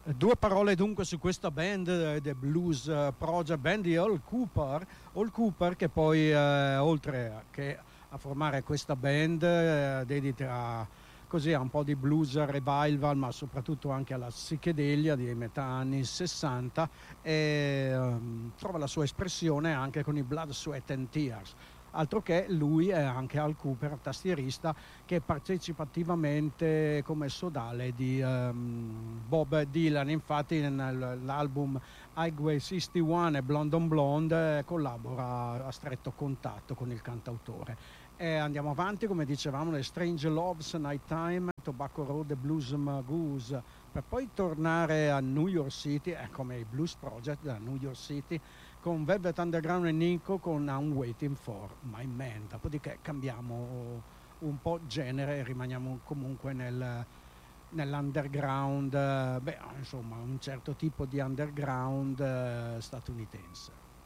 Due parole dunque su questa band, The Blues Project Band di Al Cooper che poi oltre che a formare questa band dedica così a un po' di blues revival, ma soprattutto anche alla psichedelia di metà anni 60 e trova la sua espressione anche con i Blood, Sweat and Tears. Altro che lui è anche Al Cooper, tastierista, che partecipa attivamente come sodale di Bob Dylan. Infatti nell'album Highway 61 e Blonde on Blonde collabora a stretto contatto con il cantautore. E andiamo avanti, come dicevamo, le Strange Loves, Nighttime, Tobacco Road e Blues Magoose, per poi tornare a New York City, come i Blues Project da New York City, con Velvet Underground e Nico con I'm Waiting for My Man. Dopodiché cambiamo un po' genere e rimaniamo comunque nell'underground, insomma un certo tipo di underground statunitense.